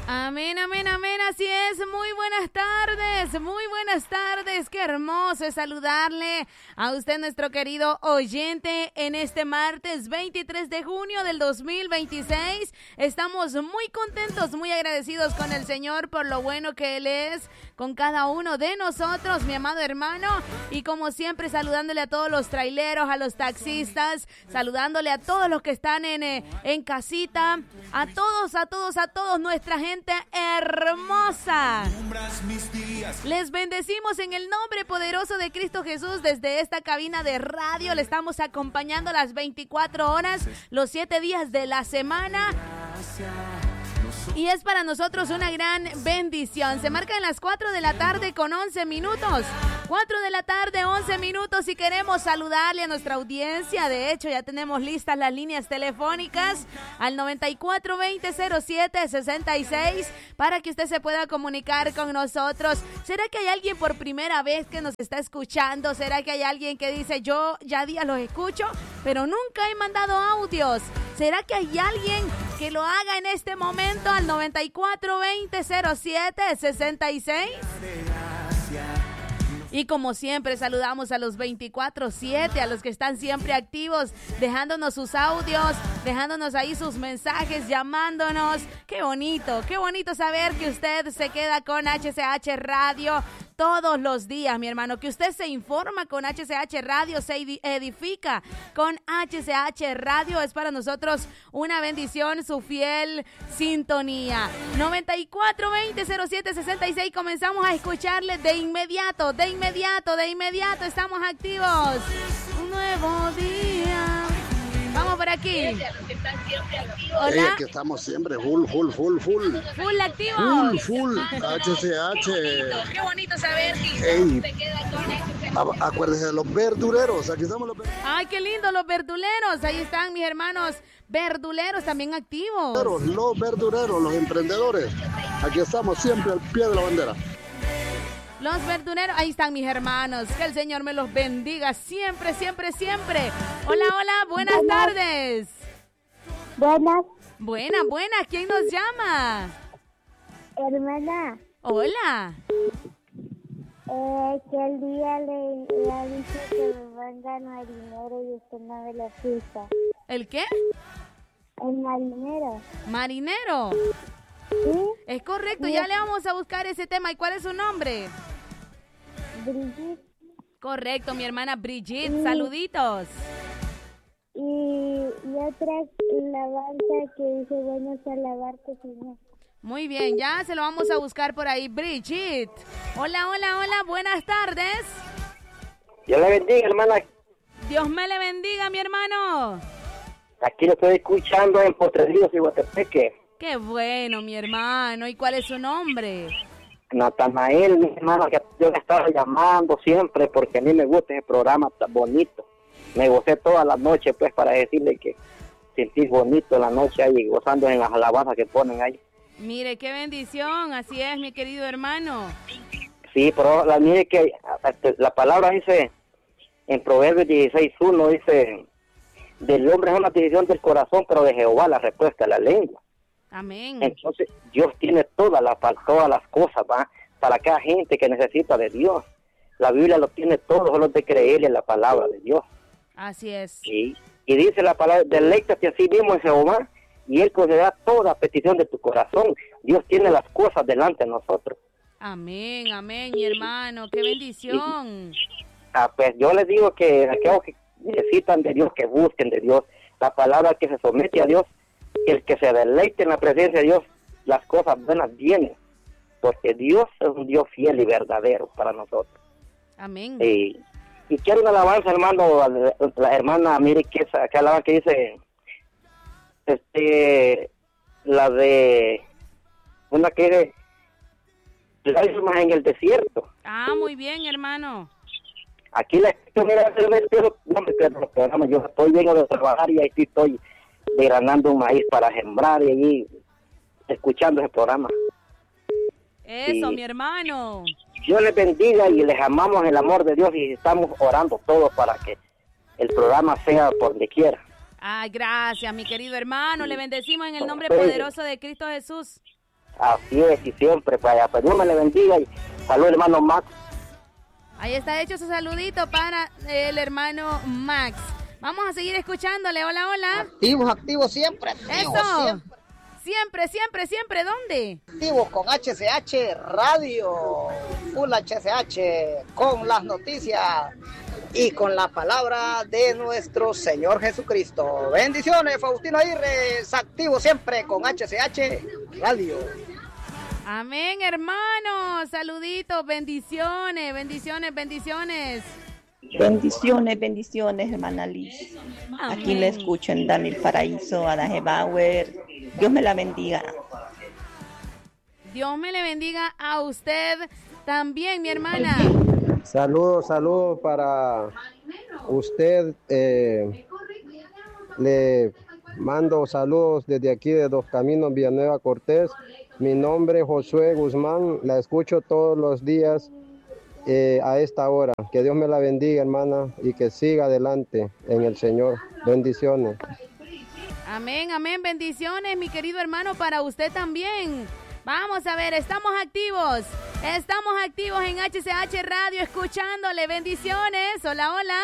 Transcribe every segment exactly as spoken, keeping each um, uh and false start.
Amén, amén, amén, así es. Muy buenas tardes, muy buenas tardes. Qué hermoso es saludarle a usted, nuestro querido oyente, en este martes veintitrés de junio del dos mil veintiséis. Estamos muy contentos, muy agradecidos con el Señor por lo bueno que Él es con cada uno de nosotros, mi amado hermano. Y como siempre, saludándole a todos los traileros, a los taxistas, saludándole a todos los que están en, eh, en casita, a todos, a todos, a todos, nuestra gente hermosa. Les bendecimos en el nombre poderoso de Cristo Jesús desde esta cabina de radio. Le estamos acompañando las veinticuatro horas, los siete días de la semana. Y es para nosotros una gran bendición. Se marcan las cuatro de la tarde con once minutos. cuatro de la tarde, once minutos, y queremos saludarle a nuestra audiencia. De hecho, ya tenemos listas las líneas telefónicas al noventa y cuatro veinte cero siete sesenta y seis para que usted se pueda comunicar con nosotros. ¿Será que hay alguien por primera vez que nos está escuchando? ¿Será que hay alguien que dice, yo ya días los escucho, pero nunca he mandado audios? ¿Será que hay alguien que lo haga en este momento al noventa y cuatro veinte cero siete sesenta y seis? Y como siempre, saludamos a los veinticuatro siete, a los que están siempre activos, dejándonos sus audios, dejándonos ahí sus mensajes, llamándonos. Qué bonito, qué bonito saber que usted se queda con H C H Radio todos los días, mi hermano, que usted se informa con H C H Radio, se edifica con H C H Radio. Es para nosotros una bendición su fiel sintonía. noventa y cuatro veinte cero siete sesenta y seis, comenzamos a escucharle de inmediato, de inmediato, de inmediato, estamos activos. Un nuevo día. Vamos por aquí. Hola. Hey, aquí estamos siempre, full, full, full, full. Full activos. Full, full, H C H. Qué bonito, qué bonito saber que hey, te queda con acuérdese de los verduleros, aquí estamos los verduleros. Ay, qué lindo, los verduleros. Ahí están mis hermanos verduleros también activos. Los verduleros, los emprendedores. Aquí estamos siempre al pie de la bandera. Los verduleros, ahí están mis hermanos. Que el Señor me los bendiga siempre, siempre, siempre. Hola, hola, buenas, buenas. tardes. Buenas. Buenas, buenas. ¿Quién nos llama? Hermana. Hola. Eh, que el día le, le ha dicho que me mandan marinero y usted no me lo puso. ¿El qué? El marinero. ¿Marinero? Sí. Es correcto, sí. Ya le vamos a buscar ese tema. ¿Y cuál es su nombre? Brigitte. Correcto, mi hermana Brigitte. Sí. Saluditos. Y, y otra alabanza que dice, bueno, es alabarte, Señor. Muy bien, ya se lo vamos a buscar por ahí. Brigitte. Hola, hola, hola, buenas tardes. Dios le bendiga, hermana. Dios me le bendiga, mi hermano. Aquí lo estoy escuchando en Potrerillos y Guatepeque. Qué bueno, mi hermano. ¿Y cuál es su nombre? Natanael, mi hermano, que yo le estaba llamando siempre porque a mí me gusta ese programa tan bonito. Me gocé toda la noche, pues, para decirle que sentí bonito la noche ahí, gozando en las alabanzas que ponen ahí. Mire, qué bendición, así es, mi querido hermano. Sí, pero la mire que la palabra dice, en Proverbios dieciséis uno, dice, del hombre es una decisión del corazón, pero de Jehová la respuesta de la lengua. Amén. Entonces, Dios tiene todas las, todas las cosas, ¿va? Para cada gente que necesita de Dios. La Biblia lo tiene todo, solo de creer en la palabra de Dios. Así es. Sí. Y dice la palabra, deleítate a sí mismo en Jehová, y Él concederá toda petición de tu corazón. Dios tiene las cosas delante de nosotros. Amén, amén, mi hermano, qué bendición. Sí. Ah, pues yo les digo que aquellos que necesitan de Dios, que busquen de Dios, la palabra que se somete a Dios, el que se deleite en la presencia de Dios, las cosas buenas vienen, porque Dios es un Dios fiel y verdadero para nosotros. Amén. Y, y quiero una alabanza, hermano, la hermana, mire que esa que alabanza que dice, este, la de, una que dice, lágrimas en el desierto. Ah, muy bien, hermano. Aquí la mira, no me pierdo los programas, yo estoy lleno de trabajar y ahí sí estoy desgranando un maíz para sembrar y allí escuchando ese programa. Eso, y mi hermano. Dios les bendiga y les amamos el amor de Dios y estamos orando todos para que el programa sea por donde quiera. Ay, gracias, mi querido hermano. Le bendecimos en el nombre Sí. poderoso de Cristo Jesús. Así es, y siempre, pues, pues Dios me le bendiga y salud, hermano Max. Ahí está hecho su saludito para el hermano Max. Vamos a seguir escuchándole. Hola, hola. Activos, activos siempre. Activos, Eso. Siempre. Siempre, siempre, siempre. ¿Dónde? Activos con H C H Radio. Full H C H. Con las noticias y con la palabra de nuestro Señor Jesucristo. Bendiciones, Faustino Aguirre. Activo siempre con H C H Radio. Amén, hermano. Saluditos, bendiciones, bendiciones, bendiciones. Bendiciones, bendiciones, hermana Liz. Amén. Aquí le escucho en Daniel Paraíso, Adaje Bauer. Dios me la bendiga. Dios me le bendiga a usted también, mi hermana. Saludos, saludos para usted. Eh, le mando saludos desde aquí de Dos Caminos, Villanueva Cortés. Mi nombre es Josué Guzmán. La escucho todos los días eh, a esta hora. Que Dios me la bendiga, hermana, y que siga adelante en el Señor. Bendiciones. Amén, amén. Bendiciones, mi querido hermano, para usted también. Vamos a ver, estamos activos. Estamos activos en H C H Radio, escuchándole. Bendiciones. Hola, hola.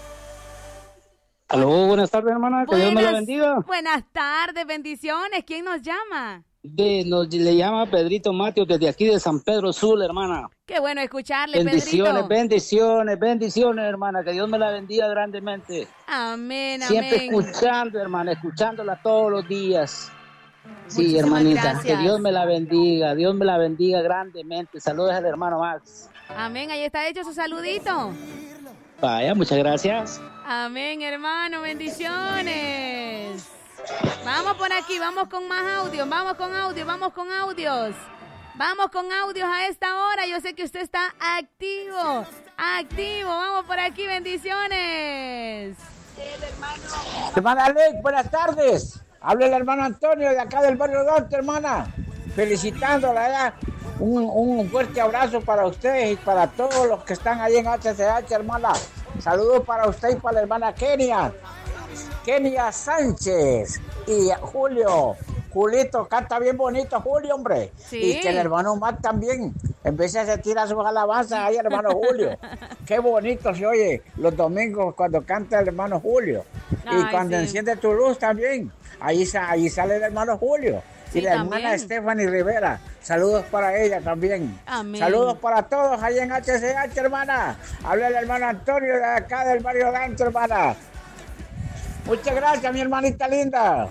Aló, buenas tardes, hermana. Que Buenas, Dios me la bendiga. Buenas tardes, bendiciones. ¿Quién nos llama? De, nos, le llama Pedrito Mateo desde aquí de San Pedro Sula, hermana. Qué bueno escucharle, bendiciones, Pedrito. Bendiciones, bendiciones, hermana. Que Dios me la bendiga grandemente. Amén, amén. Siempre escuchando, hermana, escuchándola todos los días. Sí, Muchísimas hermanita. gracias. Que Dios me la bendiga. Dios me la bendiga grandemente. Saludos al hermano Max. Amén, ahí está hecho su saludito. Vaya, muchas gracias. Amén, hermano, bendiciones. Vamos por aquí, vamos con más audios, vamos con audios, vamos con audios. Vamos con audios a esta hora. Yo sé que usted está activo, activo. Vamos por aquí, bendiciones. Hermana Ley, buenas tardes. Habla el hermano Antonio de acá del barrio Dante, hermana. Felicitándola, ya. Un, un fuerte abrazo para ustedes y para todos los que están ahí en H C H, hermana. Saludos para usted y para la hermana Kenia. Kenia Sánchez y Julio. Julito canta bien bonito, Julio, hombre. Sí. Y que el hermano Matt también. Empiece a tirar sus alabanzas ahí, hermano Julio. Qué bonito se oye los domingos cuando canta el hermano Julio. Ay, y cuando sí. enciende tu luz también. Ahí, ahí sale el hermano Julio. Sí, y la también. hermana Stephanie Rivera. Saludos para ella también. Amén. Saludos para todos ahí en H C H, hermana. Habla el hermano Antonio de acá del barrio Dante, hermana. Muchas gracias, mi hermanita linda.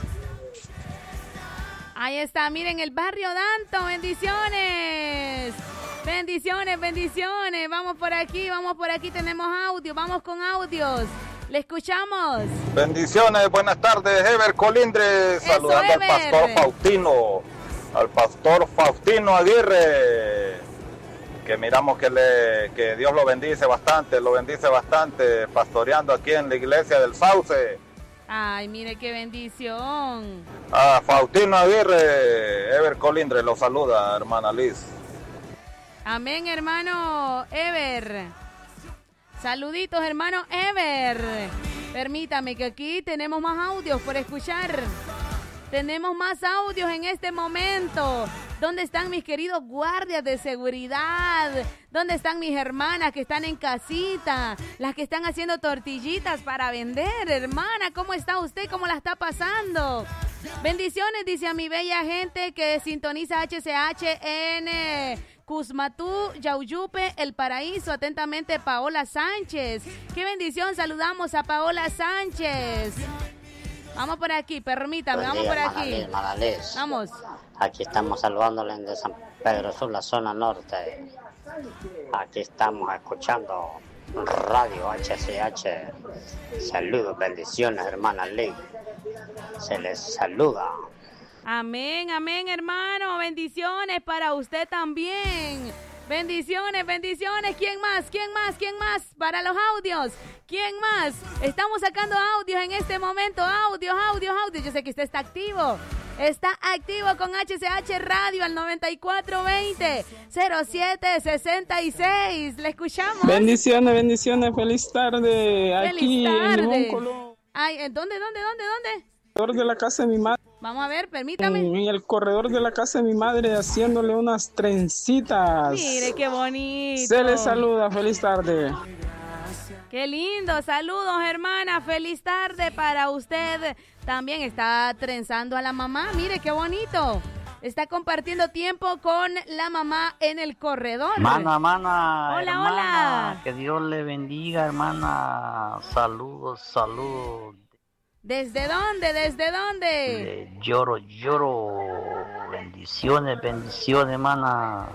Ahí está, miren el barrio Danto, bendiciones. Bendiciones, bendiciones. Vamos por aquí, vamos por aquí, tenemos audio, vamos con audios. Le escuchamos. Bendiciones, buenas tardes, Ever Colindres, Eso, saludando Ever. al pastor Faustino, al pastor Faustino Aguirre, que miramos que, le, que Dios lo bendice bastante, lo bendice bastante, pastoreando aquí en la iglesia del Sauce. Ay, mire qué bendición. A Faustino Aguirre, Ever Colindres lo saluda, hermana Liz. Amén, hermano Ever. Saluditos, hermano Ever. Permítame que aquí tenemos más audios por escuchar. Tenemos más audios en este momento. ¿Dónde están mis queridos guardias de seguridad? ¿Dónde están mis hermanas que están en casita? Las que están haciendo tortillitas para vender. Hermana, ¿cómo está usted? ¿Cómo la está pasando? Bendiciones, dice a mi bella gente que sintoniza H C H en eh, Cusmatú, Yauyupe, El Paraíso. Atentamente, Paola Sánchez. ¡Qué bendición! Saludamos a Paola Sánchez. Vamos por aquí, permítame, Buen vamos día, por hermana aquí. Liz, hermana Liz. Vamos. Aquí estamos saludándoles de San Pedro Sur, la zona norte. Aquí estamos escuchando Radio H C H. Saludos, bendiciones, hermana Liz. Se les saluda. Amén, amén, hermano. Bendiciones para usted también. Bendiciones, bendiciones. ¿Quién más? ¿Quién más? ¿Quién más? Para los audios. ¿Quién más? Estamos sacando audios en este momento. Audios, audios, audios. Yo sé que usted está activo. Está activo con H C H Radio al noventa y cuatro veinte cero siete sesenta y seis. ¿Le escuchamos? Bendiciones, bendiciones. Feliz tarde. Feliz Aquí tarde. en Limón, Colón. Ay, ¿dónde, dónde, dónde, dónde? De la casa de mi madre. Vamos a ver, permítame. En el corredor de la casa de mi madre haciéndole unas trencitas. Mire, qué bonito. Se le saluda, feliz tarde. Qué lindo, saludos hermana, feliz tarde para usted. También está trenzando a la mamá, mire qué bonito. Está compartiendo tiempo con la mamá en el corredor. Mana, mana, hola, hermana, hola. Que Dios le bendiga, hermana. Saludos, saludos. ¿Desde dónde? ¿Desde dónde? De lloro, lloro. Bendiciones, bendiciones, hermana.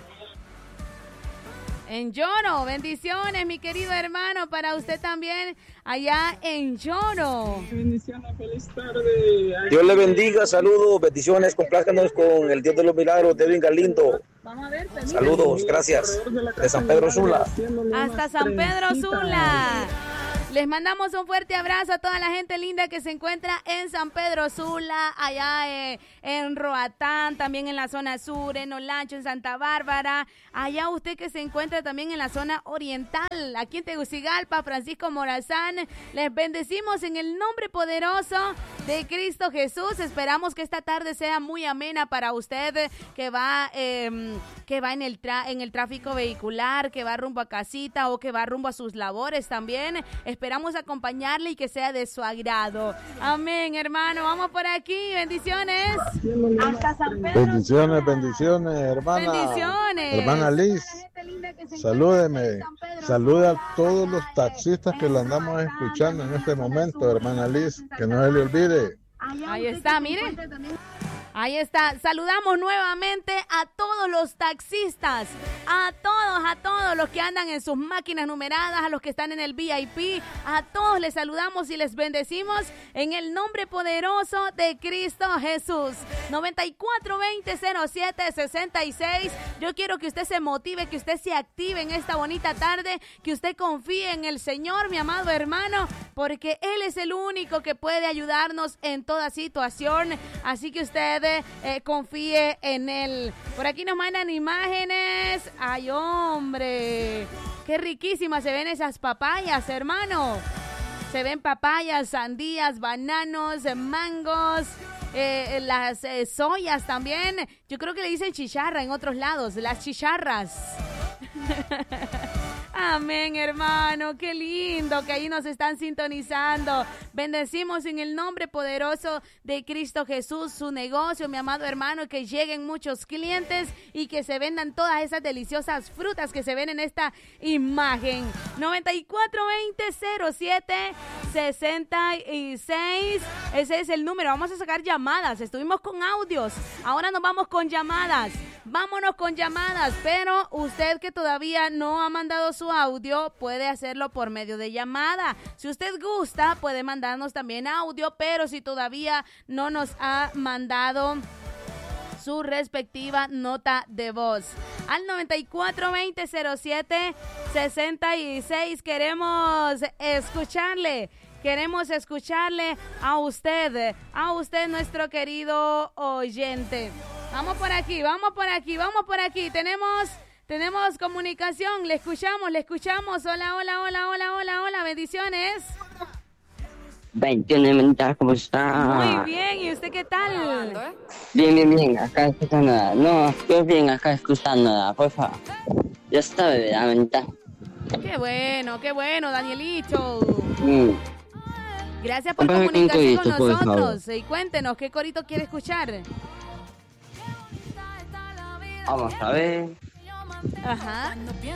En Lloro, bendiciones, mi querido hermano, para usted también, allá en Lloro. Bendiciones, feliz tarde. Dios le bendiga, saludos, bendiciones, complázcanos con el Dios de los milagros, Devin Galindo. Vamos a ver, saludos, gracias, de San Pedro Sula. Hasta San Pedro Sula. Les mandamos un fuerte abrazo a toda la gente linda que se encuentra en San Pedro Sula, allá eh, en Roatán, también en la zona sur, en Olancho, en Santa Bárbara. Allá usted que se encuentra también en la zona oriental, aquí en Tegucigalpa, Francisco Morazán. Les bendecimos en el nombre poderoso de Cristo Jesús. Esperamos que esta tarde sea muy amena para usted que va, eh, que va en el, tra- en el tráfico vehicular, que va rumbo a casita o que va rumbo a sus labores también. Esperamos acompañarle y que sea de su agrado. Amén, hermano. Vamos por aquí. Bendiciones. Hasta San Pedro. Bendiciones, bendiciones, hermana. Bendiciones. Hermana Liz, salúdeme. Saluda a todos los taxistas que la andamos escuchando en este momento, hermana Liz. Que no se le olvide. Ahí está, mire. Ahí está, saludamos nuevamente a todos los taxistas, a todos, a todos los que andan en sus máquinas numeradas, a los que están en el V I P, a todos les saludamos y les bendecimos en el nombre poderoso de Cristo Jesús. noventa y cuatro veinte cero siete sesenta y seis. Yo quiero que usted se motive, que usted se active en esta bonita tarde, que usted confíe en el Señor, mi amado hermano, porque Él es el único que puede ayudarnos en toda situación. Así que usted Eh, confíe en él. Por aquí nos mandan imágenes. Ay, hombre, qué riquísimas se ven esas papayas, hermano. Se ven papayas, sandías, bananos, mangos, eh, las eh, soyas también. Yo creo que le dicen chicharra en otros lados, las chicharras. Amén, hermano, qué lindo que ahí nos están sintonizando. Bendecimos en el nombre poderoso de Cristo Jesús su negocio, mi amado hermano, que lleguen muchos clientes y que se vendan todas esas deliciosas frutas que se ven en esta imagen. noventa y cuatro veinte cero siete sesenta y seis, ese es el número. Vamos a sacar llamadas, estuvimos con audios, ahora nos vamos con llamadas. Vámonos con llamadas, pero usted que todavía no ha mandado su audio puede hacerlo por medio de llamada. Si usted gusta, puede mandarnos también audio, pero si todavía no nos ha mandado su respectiva nota de voz al noventa y cuatro veinte cero siete sesenta y seis, queremos escucharle. Queremos escucharle a usted, a usted nuestro querido oyente. Vamos por aquí, vamos por aquí, vamos por aquí. Tenemos, tenemos comunicación, le escuchamos, le escuchamos. Hola, hola, hola, hola, hola, hola, bendiciones. Bendiciones, mental, ¿cómo está? Muy bien, ¿y usted qué tal? Bien, bien, bien, acá escuchándola. No, yo bien acá escuchándola, por favor. Ya está, bebé, la mental. Qué bueno, qué bueno, Danielito. Mm. Gracias por Póngame comunicarse con con corito, por nosotros. Y cuéntenos, ¿qué corito quiere escuchar? Vamos a ver. Ajá.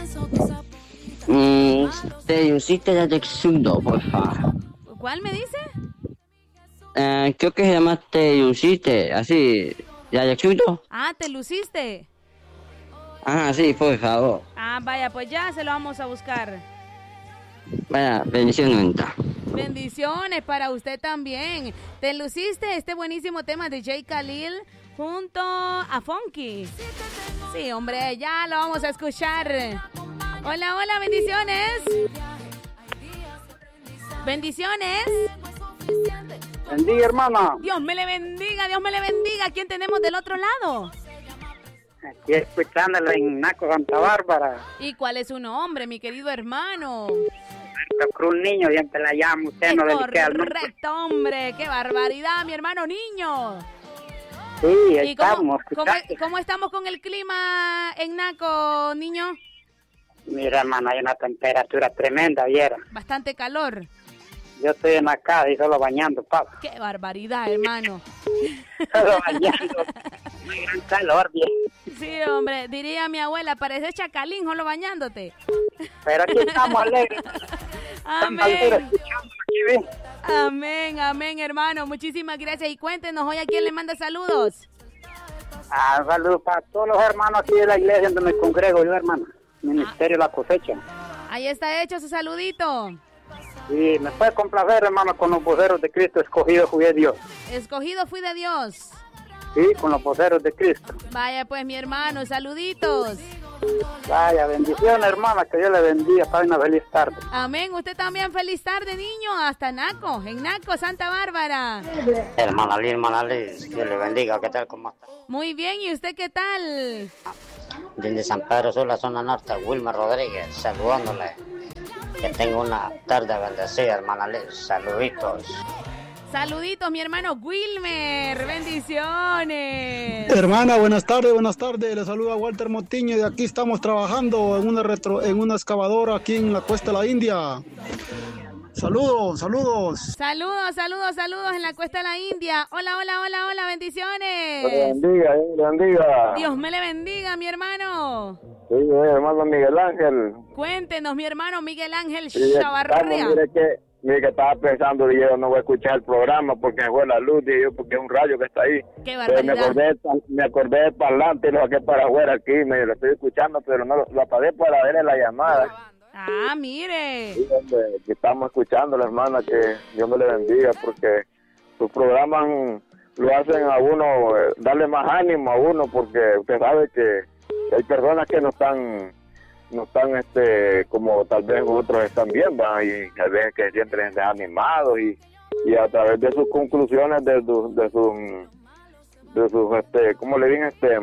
Mm, te hiciste ya de exudo, por favor. ¿Cuál me dice? Eh, creo que se llama te hiciste, así, ya de exudo. Ah, ¿te luciste? Ah, sí, por favor. Ah, vaya, pues ya se lo vamos a buscar. Vaya, bendiciones, mental. Bendiciones para usted también. Te luciste este buenísimo tema de Jay Khalil junto a Funky. Sí, hombre, ya lo vamos a escuchar. Hola, hola, bendiciones. Bendiciones. Bendiga, hermana. Dios me le bendiga, Dios me le bendiga. ¿Quién tenemos del otro lado? Aquí escuchándola en Naco, Santa Bárbara. ¿Y cuál es su nombre, mi querido hermano? Cruz Niño, siempre la llamo, usted Es no le queda el nombre. correcto, hombre, qué barbaridad, mi hermano Niño. Sí, ahí ¿Y cómo, estamos. cómo, cómo estamos con el clima en Naco, Niño? Mira, hermano, hay una temperatura tremenda, viera. Bastante calor. Yo estoy en la casa y solo bañando, papá. Qué barbaridad, hermano. Solo bañando. Muy gran calor, bien. Sí, hombre, diría mi abuela, parece chacalín solo bañándote. Pero aquí estamos alegres. Amén. Amén, amén, hermano. Muchísimas gracias. Y cuéntenos hoy a quién le manda saludos. Ah, saludos para todos los hermanos aquí de la iglesia donde me congrego yo, hermano. Ministerio La Cosecha. Ahí está hecho su saludito. Y me puede complacer, hermano, con los voceros de Cristo, escogido fui de Dios. Escogido fui de Dios. Sí, con los voceros de Cristo. Vaya pues, mi hermano, saluditos. Vaya, bendiciones, hermana, que Dios le bendiga. Para una feliz tarde. Amén, usted también feliz tarde, niño. Hasta Naco, en Naco, Santa Bárbara. Hermana Liz, hermana Liz, Dios le bendiga. ¿Qué tal? ¿Cómo está? Muy bien, ¿y usted qué tal? Desde San Pedro Sur, la zona norte, Wilmer Rodríguez, saludándole. Que tenga una tarde bendecida, hermana Liz. Saluditos. Saluditos, mi hermano Wilmer. Bendiciones. Hermana, buenas tardes, buenas tardes. Le saluda Walter Motiño. De aquí estamos trabajando en una retro, en una excavadora aquí en la Cuesta de la India. Saludos, saludos. Saludos, saludos, saludos en la Cuesta de la India. Hola, hola, hola, hola, bendiciones. Dios le bendiga, Dios le bendiga. Dios me le bendiga, mi hermano. Sí, hermano Miguel Ángel. Cuéntenos, mi hermano Miguel Ángel Sí, Chavarría. estamos, mire que, mire que estaba pensando, dije, yo no voy a escuchar el programa porque se fue la luz, dije yo, porque es un rayo que está ahí. Qué Entonces, barbaridad. me acordé, me acordé del parlante y lo saqué para afuera aquí, me lo estoy escuchando, pero no lo, lo apagué para verle la llamada. Ah, mire. Sí, hombre, que estamos escuchando, la hermana, que Dios me le bendiga, porque sus programas lo hacen a uno, eh, darle más ánimo a uno, porque usted sabe que hay personas que no están, no están, este, como tal vez otros están bien, ¿va? Y tal vez que sienten desanimados y, y a través de sus conclusiones, de, sus, de sus, de sus, este, ¿cómo le dicen? Este,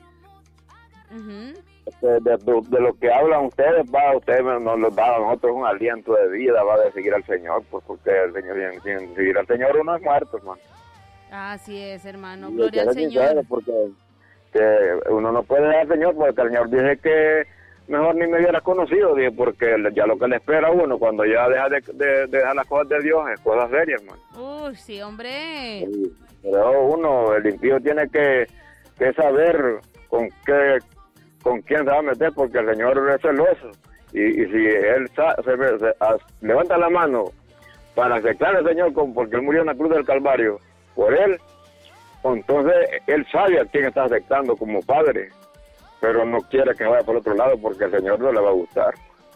Uh-huh. De, de, de lo que hablan ustedes, va, ustedes nos, nos da a nosotros un aliento de vida, va, de seguir al Señor, pues porque el Señor, sin, sin seguir al Señor uno es muerto, hermano. Así es, hermano. Y Gloria al hay que ser Señor. sincero, porque que uno no puede dejar al Señor, porque el Señor dice que mejor ni me hubiera conocido, dije, porque ya lo que le espera a uno cuando ya deja de, de, de dejar las cosas de Dios es cosas serias, hermano. Uy, sí, hombre. Pero uno, el impío tiene que, que saber con qué, con quién se va a meter, porque el Señor es celoso. Y, y si él sa, se, se, a, levanta la mano para aceptar al Señor, con, porque él murió en la cruz del Calvario, por él, entonces él sabe a quién está aceptando como padre, pero no quiere que vaya por otro lado porque el Señor no le va a gustar.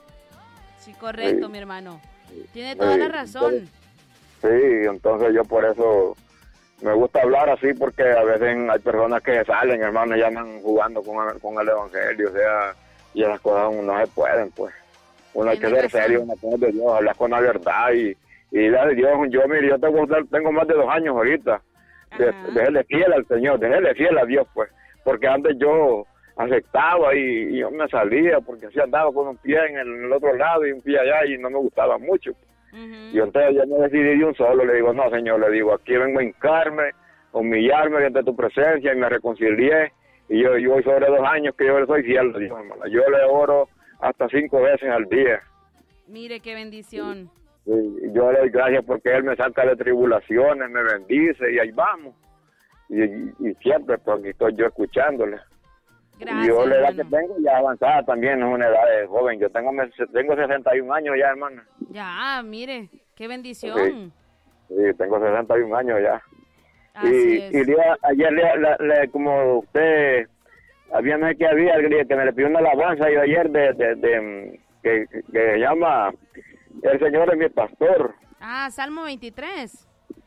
Sí, correcto, Sí. mi hermano. Tiene toda Sí, la razón. entonces, sí, entonces yo por eso me gusta hablar así, porque a veces hay personas que salen, hermano, y andan jugando con, con el evangelio, o sea, y esas cosas no se pueden, pues. Uno hay que ser serio, una cosa de Dios, hablar con la verdad y, y la de Dios. Yo, mire, yo tengo, tengo más de dos años ahorita. De, déjele fiel al Señor, déjele fiel a Dios, pues. Porque antes yo aceptaba y, y yo me salía, porque así andaba con un pie en el, en el otro lado y un pie allá y no me gustaba mucho. Y entonces yo me decidí de un solo, le digo, no, Señor, le digo, aquí vengo a hincarme, humillarme ante tu presencia, y me reconcilié, y yo, yo sobre dos años que yo le soy fiel a Dios, hermano. Yo le oro hasta cinco veces al día. Mire qué bendición. Y yo le doy gracias porque Él me saca de tribulaciones, me bendice, y ahí vamos. Y, y, y siempre, pues, aquí estoy yo escuchándole. Gracias, y yo la edad hermano. que tengo ya avanzada también, es una edad de joven. Yo tengo, tengo sesenta y un años ya, hermano. Ya, mire, qué bendición. Sí, sí, tengo sesenta y un años ya. Así y es. y día, ayer, le, le, le, como usted, había no sé qué había, que me le pidió una alabanza yo ayer de, de, de que, que se llama El Señor es mi pastor. Ah, Salmo veintitrés.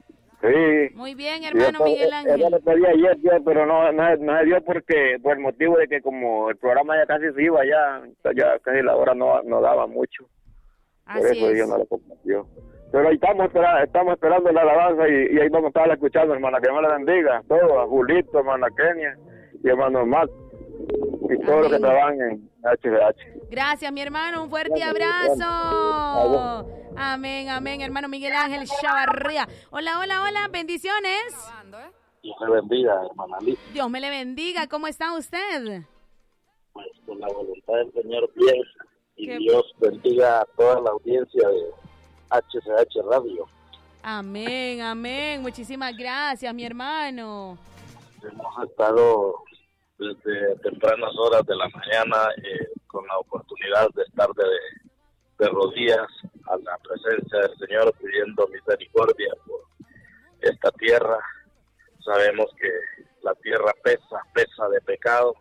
Sí. Muy bien, hermano Yo, Miguel Ella Ángel. le pedí ayer, tío, pero no, no, no se dio porque, por el motivo de que como el programa ya casi se iba, ya, ya casi la hora no, no daba mucho. Por Así eso es. yo no lo compartió. Pero ahí estamos, espera- estamos esperando la alabanza y, y ahí vamos a estar escuchando, hermana, que Dios me la bendiga. Todo, a Julito, hermana Kenia y hermano Mac y todos los que trabajan en, H C H. Gracias, mi hermano, un fuerte abrazo. Amén, amén, hermano Miguel Ángel Chavarría. Hola, hola, hola, bendiciones. Dios me bendiga, hermana Liz. Dios me le bendiga, ¿cómo está usted? Pues con la voluntad del Señor bien, y Qué... Dios bendiga a toda la audiencia de H C H Radio. Amén, amén, muchísimas gracias, mi hermano. Hemos estado desde tempranas horas de la mañana eh, con la oportunidad de estar de, de rodillas a la presencia del Señor pidiendo misericordia por esta tierra. Sabemos que la tierra pesa, pesa de pecado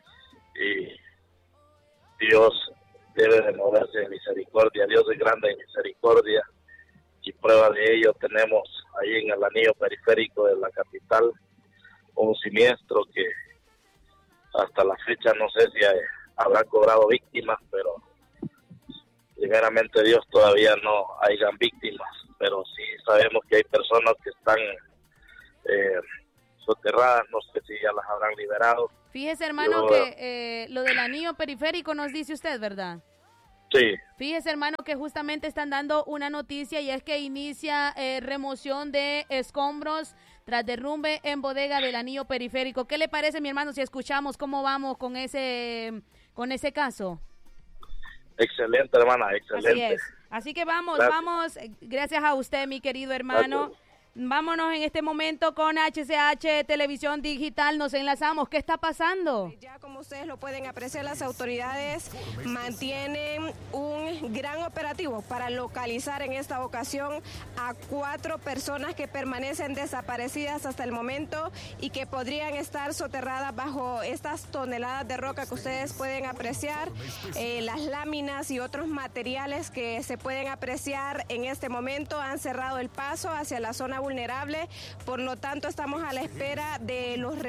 y Dios debe de moverse en misericordia. Dios es grande en misericordia y prueba de ello tenemos ahí en el anillo periférico de la capital un siniestro que hasta la fecha no sé si hay, habrá cobrado víctimas, pero primeramente Dios todavía no hayan víctimas, pero sí sabemos que hay personas que están eh, soterradas, no sé si ya las habrán liberado. Fíjese, hermano, Yo, que eh, lo del anillo periférico nos dice usted, ¿verdad? Sí. Fíjese, hermano, que justamente están dando una noticia y es que inicia eh, remoción de escombros tras derrumbe en bodega del anillo periférico. ¿Qué le parece, mi hermano, si escuchamos cómo vamos con ese con ese caso? Excelente, hermana, excelente. Así es. Así que vamos, gracias. vamos, gracias a usted, mi querido hermano. Gracias. Vámonos en este momento con H C H Televisión Digital, nos enlazamos. ¿Qué está pasando? Ya como ustedes lo pueden apreciar, las autoridades mantienen un gran operativo para localizar en esta ocasión a cuatro personas que permanecen desaparecidas hasta el momento y que podrían estar soterradas bajo estas toneladas de roca que ustedes pueden apreciar, eh, las láminas y otros materiales que se pueden apreciar en este momento han cerrado el paso hacia la zona vulnerable, por lo tanto estamos a la espera de los